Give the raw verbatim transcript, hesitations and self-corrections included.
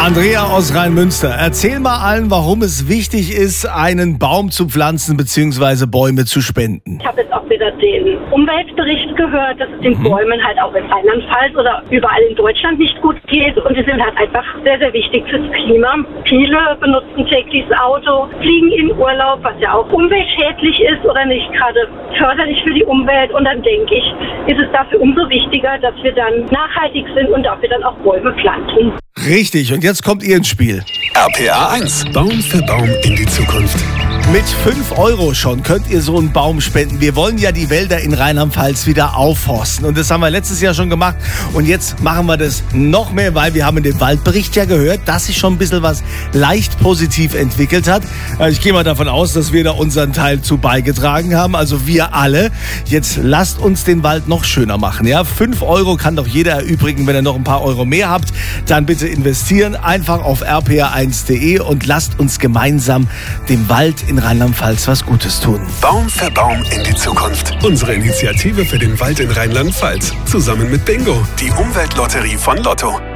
Andrea aus Rheinmünster, erzähl mal allen, warum es wichtig ist, einen Baum zu pflanzen bzw. Bäume zu spenden. Ich habe jetzt auch wieder den Umweltbericht gehört, dass es den mhm. Bäumen halt auch in Rheinland-Pfalz oder überall in Deutschland nicht gut geht. Und die sind halt einfach sehr, sehr wichtig fürs Klima. Viele benutzen täglich das Auto, fliegen in Urlaub, was ja auch umweltschädlich ist oder nicht gerade förderlich für die Umwelt. Und dann denke ich, ist es dafür umso wichtiger, dass wir dann nachhaltig sind und dafür dann auch Bäume pflanzen. Richtig, und jetzt kommt ihr ins Spiel. R P R eins. Baum für Baum in die Zukunft. Mit fünf Euro schon könnt ihr so einen Baum spenden. Wir wollen ja die Wälder in Rheinland-Pfalz wieder aufforsten. Und das haben wir letztes Jahr schon gemacht. Und jetzt machen wir das noch mehr, weil wir haben in dem Waldbericht ja gehört, dass sich schon ein bisschen was leicht positiv entwickelt hat. Ich gehe mal davon aus, dass wir da unseren Teil zu beigetragen haben. Also wir alle. Jetzt lasst uns den Wald noch schöner machen. Ja, fünf Euro kann doch jeder erübrigen. Wenn ihr noch ein paar Euro mehr habt, dann bitte investieren. Einfach auf r p r eins punkt d e und lasst uns gemeinsam dem Wald in Rheinland-Pfalz was Gutes tun. Baum für Baum in die Zukunft. Unsere Initiative für den Wald in Rheinland-Pfalz. Zusammen mit Bingo, die Umweltlotterie von Lotto.